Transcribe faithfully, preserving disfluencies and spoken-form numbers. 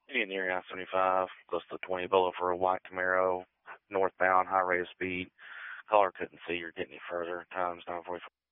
In near I seventy-five, close to twenty below for a white Camaro, northbound, high rate of speed. Caller couldn't see or get any further. Times nine forty-five.